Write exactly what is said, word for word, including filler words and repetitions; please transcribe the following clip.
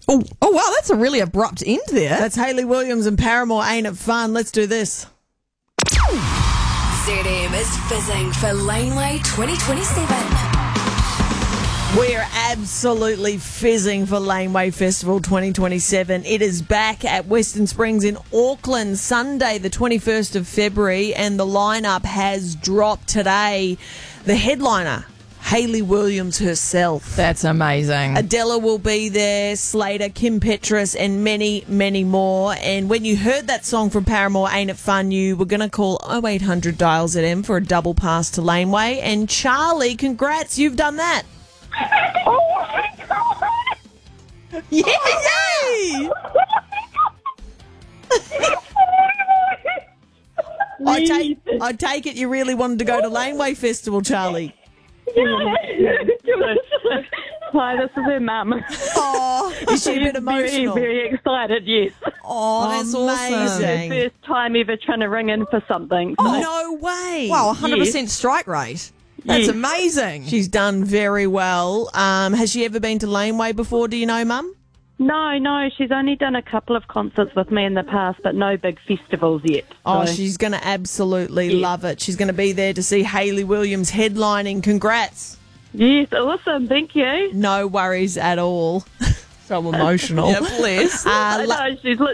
Oh, oh wow, that's a really abrupt end there. That's Hayley Williams and Paramore, Ain't It Fun? Let's do this. Z M is fizzing for Laneway twenty twenty-seven. We're absolutely fizzing for Laneway Festival twenty twenty-seven. It is back at Western Springs in Auckland, Sunday the twenty-first of February, and the lineup has dropped today. The headliner, Hayley Williams herself. That's amazing. Adela will be there, Slater, Kim Petras, and many, many more. And when you heard that song from Paramore, Ain't It Fun, you were going to call oh eight hundred dial Z M for a double pass to Laneway. And Charlie, congrats, you've done that. Oh my God! Yay! I take, I take it you really wanted to go to Laneway Festival, Charlie. Hi, this is her mum. Oh, is she a bit She's emotional? Very, very excited, yes. Oh, that's amazing. First time ever trying to ring in for something. So. Oh, no way. Wow, one hundred percent strike rate. That's Yes. amazing. She's done very well. Um, has she ever been to Laneway before, do you know, Mum? No, no, she's only done a couple of concerts with me in the past, but no big festivals yet. Oh, so. she's going to absolutely Yes. love it. She's going to be there to see Hayley Williams headlining. Congrats. Yes, awesome, thank you. No worries at all. So emotional. Yeah, bless. Uh, I la- know, she's